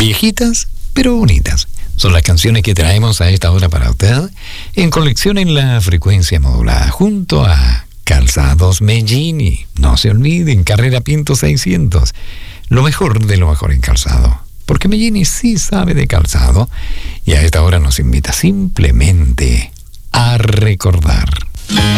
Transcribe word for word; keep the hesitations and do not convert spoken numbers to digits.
Viejitas, pero bonitas. Son las canciones que traemos a esta hora para usted en Conexión en la Frecuencia Modulada, junto a Calzados Mellini. No se olviden, Carrera Pinto seiscientos. Lo mejor de lo mejor en calzado. Porque Mellini sí sabe de calzado y a esta hora nos invita simplemente a recordar.